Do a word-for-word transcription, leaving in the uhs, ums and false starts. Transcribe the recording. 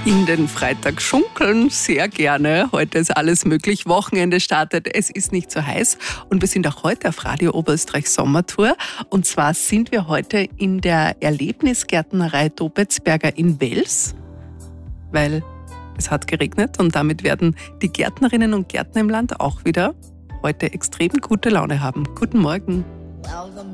In den Freitag schunkeln sehr gerne. Heute ist alles möglich. Wochenende startet. Es ist nicht so heiß. Und wir sind auch heute auf Radio Oberösterreich Sommertour. Und zwar sind wir heute in der Erlebnisgärtnerei Dobetsberger in Wels, weil es hat geregnet und damit werden die Gärtnerinnen und Gärtner im Land auch wieder heute extrem gute Laune haben. Guten Morgen. Well, the